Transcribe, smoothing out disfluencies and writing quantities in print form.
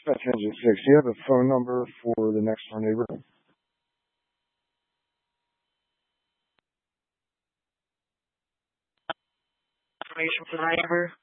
Dispatch Engine 6, do you have a phone number for the next door neighbor? Information for the neighbor.